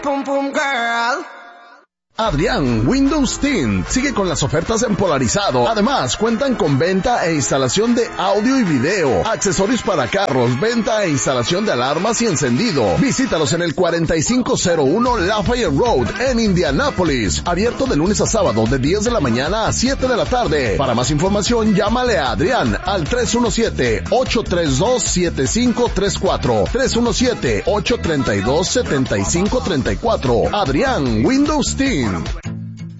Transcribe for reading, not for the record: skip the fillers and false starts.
Pum pum girl. Adrián Windows Team sigue con las ofertas en polarizado. Además, cuentan con venta e instalación de audio y video, accesorios para carros, venta e instalación de alarmas y encendido. Visítalos en el 4501 Lafayette Road en Indianápolis. Abierto de lunes a sábado de 10 de la mañana a 7 de la tarde. Para más información, llámale a Adrián al 317-832-7534. 317-832-7534. Adrián Windows Team.